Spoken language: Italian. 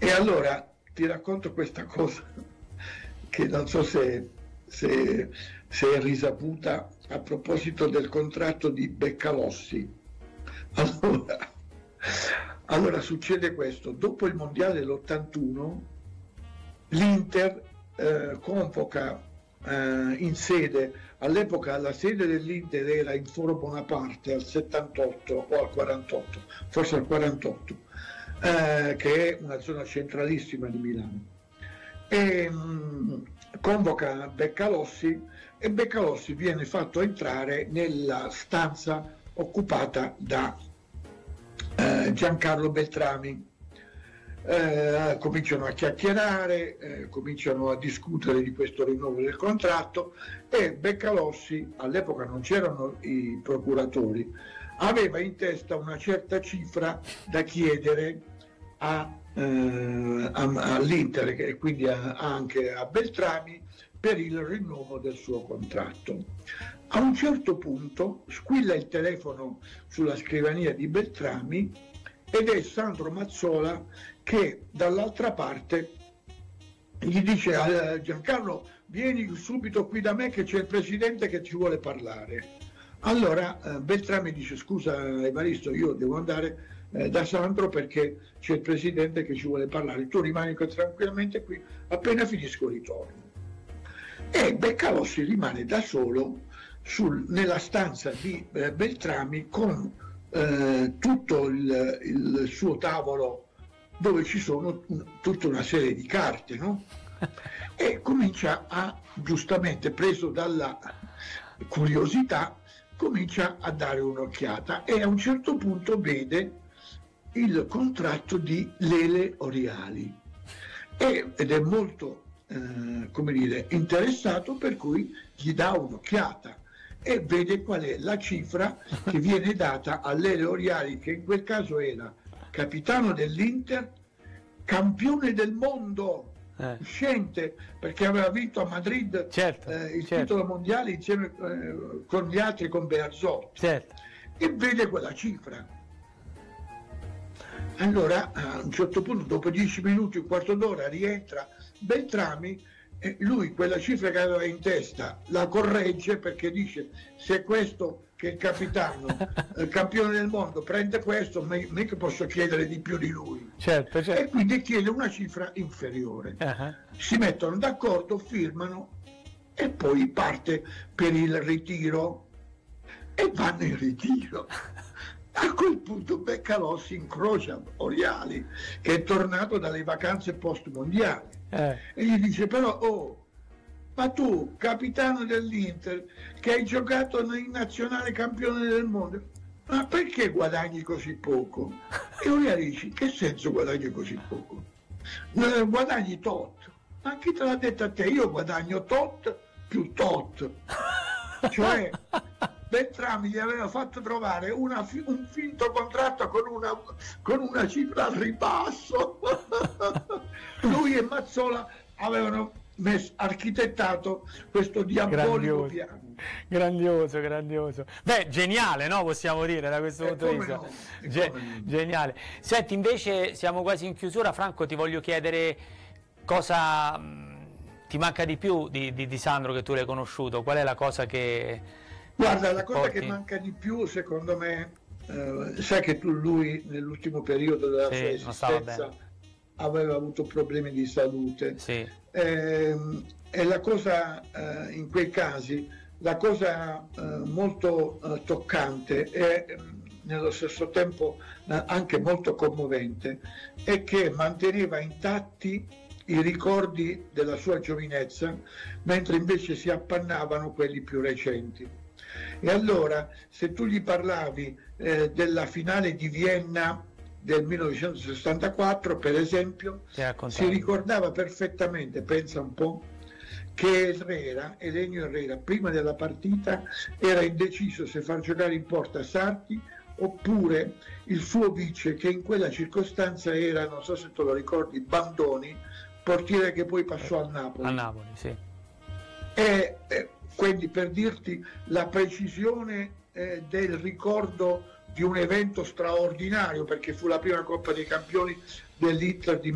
E allora ti racconto questa cosa che non so se è risaputa a proposito del contratto di Beccalossi. Allora succede questo: dopo il mondiale dell'81 l'Inter convoca in sede, all'epoca la sede dell'Inter era in Foro Bonaparte al 78 o al 48, forse al 48, che è una zona centralissima di Milano, e convoca Beccalossi, e Beccalossi viene fatto entrare nella stanza occupata da Giancarlo Beltrami. Cominciano a chiacchierare, cominciano a discutere di questo rinnovo del contratto, e Beccalossi, all'epoca non c'erano i procuratori, aveva in testa una certa cifra da chiedere all'Inter e quindi anche a Beltrami per il rinnovo del suo contratto. A un certo punto squilla il telefono sulla scrivania di Beltrami ed è Sandro Mazzola che dall'altra parte gli dice a Giancarlo: vieni subito qui da me che c'è il presidente che ci vuole parlare. Allora Beltrami dice: scusa Evaristo, io devo andare da Sandro perché c'è il presidente che ci vuole parlare, tu rimani tranquillamente qui, appena finisco ritorno. E Beccalossi rimane da solo nella stanza di Beltrami con tutto il suo tavolo dove ci sono tutta una serie di carte, no? E comincia giustamente preso dalla curiosità, comincia a dare un'occhiata e a un certo punto vede il contratto di Lele Oriali ed è molto interessato, per cui gli dà un'occhiata e vede qual è la cifra che viene data a Lele Oriali, che in quel caso era capitano dell'Inter, campione del mondo uscente, perché aveva vinto a Madrid il titolo mondiale insieme con gli altri, con Bearzot, e vede quella cifra. Allora a un certo punto, dopo 10 minuti, un quarto d'ora, rientra Beltrami e lui quella cifra che aveva in testa la corregge, perché dice: se questo che è il capitano, il campione del mondo, prende questo, mica posso chiedere di più di lui. Certo. E quindi chiede una cifra inferiore. Si mettono d'accordo, firmano e poi parte per il ritiro e vanno in ritiro. A quel punto Beccalossi incrocia Oriali, che è tornato dalle vacanze post mondiali, e gli dice: però ma tu, capitano dell'Inter, che hai giocato in nazionale campione del mondo, ma perché guadagni così poco? E Oriali dice: che senso guadagni così poco? Guadagni tot. Ma chi te l'ha detto a te? Io guadagno tot più tot. Cioè Beltrami gli aveva fatto trovare un finto contratto con una cifra al ribasso. Lui e Mazzola avevano architettato questo diabolico piano. Grandioso. Beh, geniale, no? Possiamo dire, da questo punto di vista. Geniale. Senti, invece siamo quasi in chiusura. Franco, ti voglio chiedere cosa ti manca di più di Sandro, che tu l'hai conosciuto. Qual è la cosa che... Guarda, la cosa che manca di più, secondo me, sai che lui nell'ultimo periodo della sua esistenza aveva avuto problemi di salute, e la cosa, in quei casi, la cosa molto toccante e nello stesso tempo anche molto commovente è che manteneva intatti i ricordi della sua giovinezza, mentre invece si appannavano quelli più recenti. E allora, se tu gli parlavi della finale di Vienna del 1964, per esempio, si ricordava perfettamente, pensa un po', che Elenio Herrera, prima della partita, era indeciso se far giocare in porta Sarti oppure il suo vice, che in quella circostanza era, non so se te lo ricordi, Bandoni, portiere che poi passò al Napoli. A Napoli, sì. Quindi, per dirti la precisione del ricordo di un evento straordinario, perché fu la prima Coppa dei Campioni dell'Inter di